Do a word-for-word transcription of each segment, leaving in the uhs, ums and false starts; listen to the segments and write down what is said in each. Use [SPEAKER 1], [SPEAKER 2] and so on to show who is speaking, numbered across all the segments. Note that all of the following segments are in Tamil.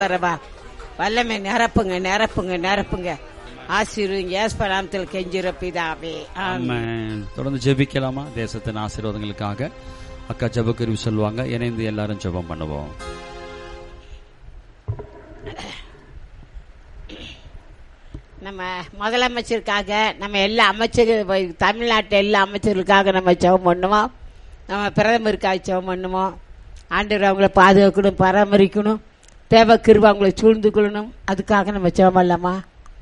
[SPEAKER 1] வரவா வல்லமை நிரப்புங்க நிரப்புங்க நிரப்புங்க ஆசீர்வதிங்க இயேசு நாமத்தில் கெஞ்சுற பிதாவே
[SPEAKER 2] ஆமென். தொடர்ந்து ஜெபிக்கலாமா? தேசத்தின் ஆசீர்வாதங்களுக்காக அக்கா ஜெபக்கருவி சொல்லுவாங்க. இணைந்து எல்லாரும் ஜெபம் பண்ணுவோம்.
[SPEAKER 1] நம்ம முதலமைச்சருக்காக நம்ம எல்லா அமைச்சர் தமிழ்நாட்டு எல்லா அமைச்சர்களுக்காக நம்ம ஜெபம் பண்ணுவோம். நம்ம பிரதமருக்காக ஜெபம் பண்ணுவோம். ஆண்டவர் அவங்கள பாதுகாக்கணும், பராமரிக்கணும், தேவ கிருபை அவங்களை சூழ்ந்து கொள்ளணும். அதுக்காக நம்ம ஜெபம் பண்ணலாமா?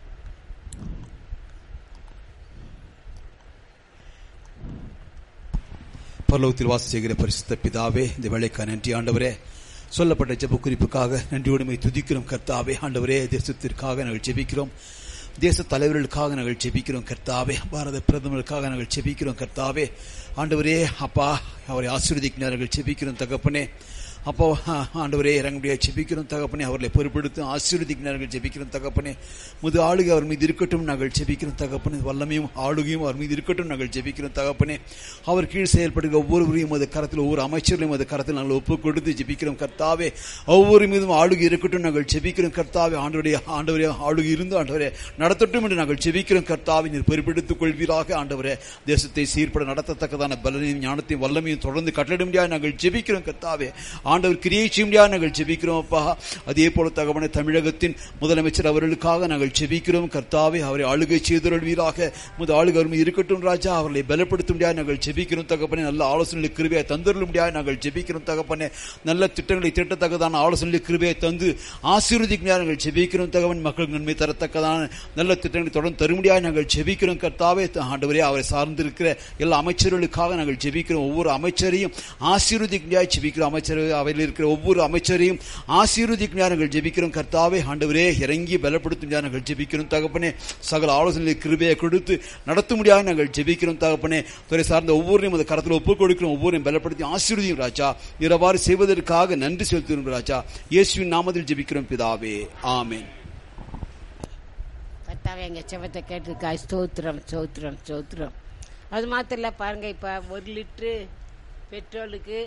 [SPEAKER 3] பரலோகத்தில் வாசம் செய்கிற பரிசுத்த பிதாவே, இந்த வேளைக்காக நன்றி ஆண்டவரே. சொல்லப்பட்ட ஜெப குறிப்புக்காக நன்றியோடுமை துதிக்கிறோம் கர்த்தாவே. ஆண்டவரே, தேசத்திற்காக நாங்கள் ஜெபிக்கிறோம், தேச தலைவர்களுக்காக நாங்கள் ஜெபிக்கிறோம் கர்த்தாவே. பாரத பிரதமருக்காக நாங்கள் ஜெபிக்கிறோம் கர்த்தாவே. ஆண்டவரே அப்பா, அவரை ஆசீர்வதிக்கிறார்கள் ஜெபிக்கிறோம் தகப்பனே. அப்போ ஆண்டவரே இறங்குடியா ஜெபிக்கிறோம் தகப்பனே. அவர்களை பொறுப்பெடுத்து ஆசீர்வதிக்கிறார்கள் ஜெபிக்கிறோம் தகப்பனே. முது ஆளுகை அவர் மீது இருக்கட்டும் நாங்கள் ஜெபிக்கிறோம் தகப்பனே. வல்லமையும் ஆளுகையும் அவர் மீது இருக்கட்டும் நாங்கள் ஜெபிக்கிறோம் தகப்பனே. அவர் கீழ் செயல்படுகிற ஒவ்வொருவரையும் அது கரத்தில், ஒவ்வொரு அமைச்சர்களையும் அது கரத்தில் நாங்கள் ஒப்பு கொடுத்து ஜெபிக்கிறோம் கர்த்தாவே. ஒவ்வொரு மீதும் ஆளுகை இருக்கட்டும் நாங்கள் ஜெபிக்கிறோம் கர்த்தாவே. ஆண்டவரே ஆண்டவரே ஆளுகை இருந்து ஆண்டவரே நடத்தட்டும் என்று நாங்கள் ஜெபிக்கிறோம் கர்த்தாவே. நீர் பொறுப்பெடுத்துக் கொள்வீராக ஆண்டவரே. தேசத்தை சீர்பட நடத்தத்தக்கதான பலனையும் ஞானத்தையும் வல்லமையும் தொடர்ந்து கட்டளிட முடியாது நாங்கள் ஜெபிக்கிறோம் கர்த்தாவே. ஆண்டவர் கிரியை செய்ய முடியாது நாங்கள் ஜெபிக்கிறோம் அப்பா. அதே போல தகவனை தமிழகத்தின் முதலமைச்சர் அவர்களுக்காக நாங்கள் ஜெபிக்கிறோம் கர்த்தாவே. அவரை ஆளுகை செய்தொருள்வீராக. முத ஆளுகை அவர் இருக்கட்டும் ராஜா. அவர்களை பலப்படுத்த முடியாது நாங்கள் ஜெபிக்கிறோம் தகப்பனே. நல்ல ஆலோசனை கிருபையை தந்துள்ள முடியாது நாங்கள் ஜெபிக்கிறோம் தகப்பனே. நல்ல திட்டங்களை திட்டத்தக்கதான ஆலோசனை கிருபையை தந்து ஆசீர்வதிக்க முடியாது நாங்கள் ஜெபிக்கிறோம் தகவன். மக்களுக்கு நன்மை தரத்தக்கதான நல்ல திட்டங்களை தொடர்ந்து தர முடியாது நாங்கள் ஜெபிக்கிறோம் கர்த்தாவே. ஆண்டவரே, அவரை சார்ந்திருக்கிற எல்லா அமைச்சர்களுக்காக நாங்கள் ஜெபிக்கிறோம். ஒவ்வொரு அமைச்சரையும் ஆசீர்வதிக்க முடியாது ஜெபிக்கிறோம். அமைச்சர் அவையில் இருக்கிற ஒவ்வொரு அமைச்சரையும் ஆசீர்வதிக்க நாங்கள் ஜெபிக்கிறோம் கர்த்தாவே. ஆண்டவரே, இறங்கி பலப்படுத்தும் நாங்கள் ஜெபிக்கிறோம் தகப்பனே. சகல ஆலோசனை கிருபையை கொடுத்து நடத்த முடியாது நாங்கள் ஜெபிக்கிறோம் தகப்பனே. துறை சார்ந்த ஒவ்வொருவரையும் அந்த கரத்தில் ஒப்புக் கொடுக்கிறோம். ஒவ்வொருவரையும் பலப்படுத்தி ஆசீர்வதியும் ராஜா. இரவாறு செய்வதற்காக நன்றி செலுத்துகிறோம் ராஜா. இயேசுவின் நாமத்தில் ஜெபிக்கிறோம் பிதாவே, ஆமென்.
[SPEAKER 1] கர்த்தாவே, எங்க செவத்தை கேட்டிருக்கா. ஸ்தோத்திரம் ஸ்தோத்திரம் ஸ்தோத்திரம். அது மாத்திரம் இல்லை பாருங்க, இப்போ ஒரு லிட்ரு பெட்ரோலுக்கு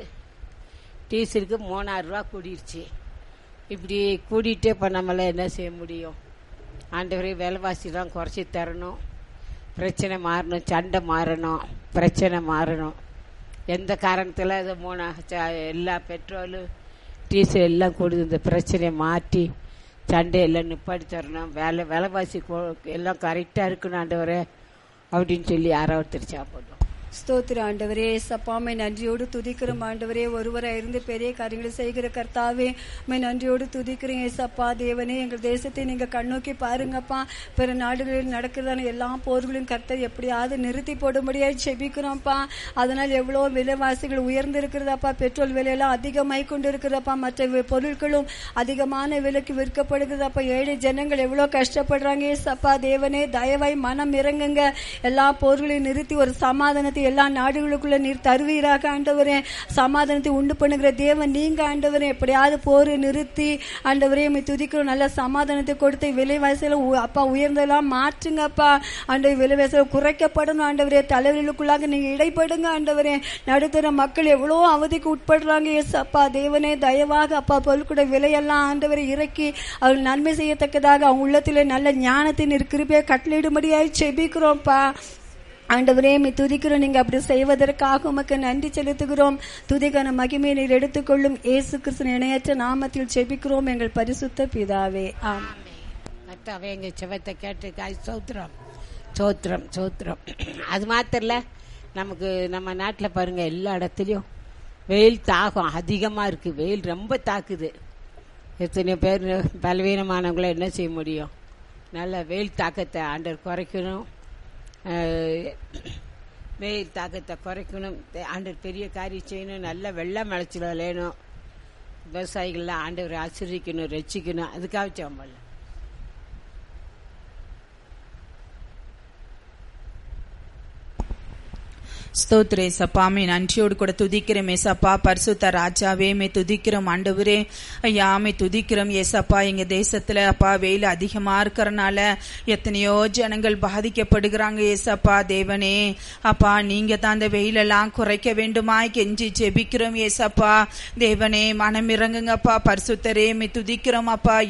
[SPEAKER 1] டீசலுக்கு மூணாயிரம் ரூபா கூடிருச்சு. இப்படி கூட்டிகிட்டே இப்போ நம்மளால் என்ன செய்ய முடியும்? ஆண்டவரே, விலைவாசிலாம் குறைச்சி தரணும். பிரச்சனை மாறணும், சண்டை மாறணும், பிரச்சனை மாறணும். எந்த காரணத்தில் அது மூணா எல்லா பெட்ரோலு டீசல் எல்லாம் கூடுது. இந்த பிரச்சனையை மாற்றி சண்டை எல்லாம் நிப்பாட்டி தரணும். வேலை விலைவாசி எல்லாம் கரெக்டாக இருக்கணும் ஆண்டவரே அப்படின்னு சொல்லி யாராவது ஒருத்தர் சாப்பிடணும்.
[SPEAKER 4] ஸ்தோத்திர ஆண்டவரே, சப்பாமை நன்றியோடு துதிக்கிறோம் ஆண்டவரே. ஒருவராக இருந்து பெரிய காரியங்களை செய்கிற கர்த்தாவே, மை நன்றியோடு துதிக்கிறேன் சப்பா. தேவனே, எங்கள் தேசத்தை நீங்க கண்ணோக்கி பாருங்கப்பா. பிற நாடுகளில் நடக்கிறதான எல்லா போர்களையும் கர்த்தர் எப்படியாவது நிறுத்தி போடும்படியாக செபிக்கிறோம்ப்பா. அதனால் எவ்வளோ விலைவாசிகள் உயர்ந்து இருக்கிறதாப்பா. பெட்ரோல் விலையெல்லாம் அதிகமாகி கொண்டு இருக்கிறதாப்பா. மற்ற பொருட்களும் அதிகமான விலைக்கு விற்கப்படுகிறதாப்பா. ஏழை ஜனங்கள் எவ்வளோ கஷ்டப்படுறாங்க சப்பா. தேவனே, தயவாய் மனம் இறங்குங்க. எல்லா போர்களையும் நிறுத்தி ஒரு சமாதானத்தை எல்லா நாடுகளுக்குள்ள நீர் தருவீராக ஆண்டவரே. சமாதானத்தை உண்டு பண்ணுகிற தேவன் நீங்க ஆண்டவரே. எப்படியாவது போரை நிறுத்தி ஆண்டவரே துதிக்கிறோம். நல்ல சமாதானத்தை கொடுத்து விலைவாசியில அப்பா உயர்ந்தெல்லாம் மாற்றுங்கப்பா. ஆண்டவர் விலைவாசியில குறைக்கப்படணும் ஆண்டவரே. தலைவர்களுக்குள்ளாக நீங்க இடைப்படுங்க ஆண்டவரே. நடுத்தர மக்கள் எவ்வளோ அவதிக்கு உட்படுறாங்க அப்பா. தேவனே, தயவாக அப்பா பொருட்களுடைய விலையெல்லாம் ஆண்டவரை இறக்கி அவர்கள் நன்மை செய்யத்தக்கதாக அவங்க உள்ளத்திலே நல்ல ஞானத்தை நீர் கிருபையை கட்டளையிடும்படியாய் செபிக்கிறோம்ப்பா. ஆண்டவரே, மீ துதிக்கிறோம். நீங்க அப்படி செய்வதற்காக உமக்கு நன்றி செலுத்துகிறோம். துதிக்கான மகிமையை நீர் எடுத்துக்கொள்ளும் இயேசு கிறிஸ்து இணையற்ற நாமத்தில் செபிக்கிறோம் எங்கள் பரிசுத்த பிதாவே, ஆமென்.
[SPEAKER 1] கர்த்தாவே, எங்க செவத்தை கேட்டிருக்காய். சோத்திரம் சோத்திரம் சோத்திரம். அது மாத்திரம் இல்ல, நமக்கு நம்ம நாட்டில் பாருங்க எல்லா இடத்துலையும் வெயில் தாகம் அதிகமாக இருக்கு. வெயில் ரொம்ப தாக்குது. எத்தனை பேர் பலவீனமானவங்கள என்ன செய்ய முடியும்? நல்ல வெயில் தாக்கத்தை ஆண்டவர் குறைக்கணும். வெயில் தாக்கத்தை குறைக்கணும். ஆண்டவர் பெரிய காரியம் செய்யணும். நல்ல வெள்ளம் விளைச்சல் விளையணும். விவசாயிகள்லாம் ஆண்டவரை ஆசீர்வதிக்கணும், ரட்சிக்கணும். அதுக்காக சம்பளம்.
[SPEAKER 5] ஸ்தோத்திர ஏசப்பா, மே நன்றியோடு கூட துதிக்கிறோம் ஏசப்பா. பரிசுத்த ராஜாவே மே துதிக்கிறோம் ஆண்டவரே. ஐயா மே துதிக்கிறோம் ஏசப்பா. எங்க தேசத்துல அப்பா வெயில் அதிகமா இருக்கிறனால எத்தனையோ ஜனங்கள் பாதிக்கப்படுகிறாங்க ஏசப்பா. தேவனே அப்பா, நீங்க தான் அந்த வெயிலெல்லாம் குறைக்க வேண்டுமாய் கெஞ்சி ஜெபிக்கிறோம் ஏசப்பா. தேவனே மனம் இறங்குங்கப்பா. பரிசுத்தரே மே துதிக்கிறோம் அப்பா.